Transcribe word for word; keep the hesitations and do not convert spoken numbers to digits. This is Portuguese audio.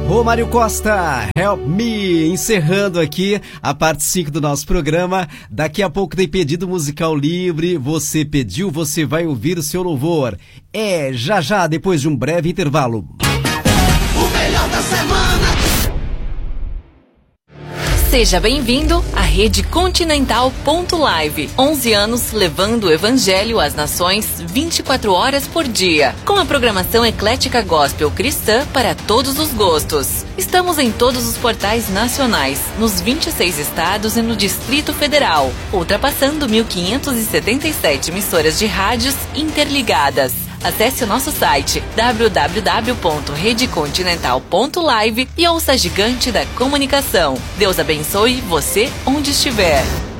Ô Mário Costa, Help Me, encerrando aqui a parte cinco do nosso programa. Daqui a pouco tem pedido musical livre, você pediu, você vai ouvir o seu louvor. É já já, depois de um breve intervalo. O melhor da semana. Seja bem-vindo à Rede Continental Ponto Live. onze anos levando o Evangelho às nações vinte e quatro horas por dia. Com a programação eclética gospel cristã para todos os gostos. Estamos em todos os portais nacionais, nos vinte e seis estados e no Distrito Federal, ultrapassando mil quinhentas e setenta e sete emissoras de rádios interligadas. Acesse o nosso site w w w ponto rede continental ponto live e ouça a gigante da comunicação. Deus abençoe você onde estiver.